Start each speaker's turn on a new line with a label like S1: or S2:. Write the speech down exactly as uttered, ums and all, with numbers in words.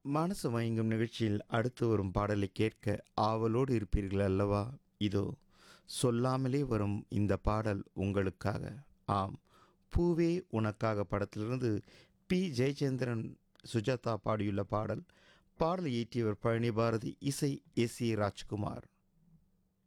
S1: மனசு மயங்கும் நிகழ்ச்சியில் அடுத்து வரும் பாடலை கேட்க ஆவலோடு இருப்பீர்கள் அல்லவா? இதோ சொல்லாமலே வரும் இந்த பாடல் உங்களுக்காக. ஆம், பூவே உனக்காக படத்திலிருந்து பி ஜெயச்சந்திரன் சுஜாதா பாடியுள்ள பாடல். பாடலை இயற்றியவர் பழனி பாரதி, இசை எஸ் ஏ ராஜ்குமார்.